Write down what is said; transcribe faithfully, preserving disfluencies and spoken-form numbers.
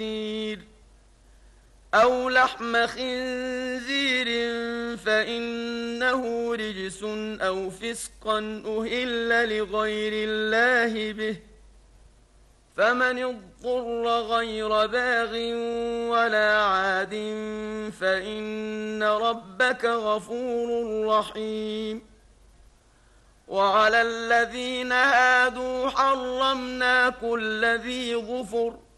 أو لحم خنزير فإنه رجس أو فسقا أهل لغير الله به، فمن اضطر غير باغ ولا عاد فإن ربك غفور رحيم. وعلى الذين هادوا حرمنا كل ذي ظفر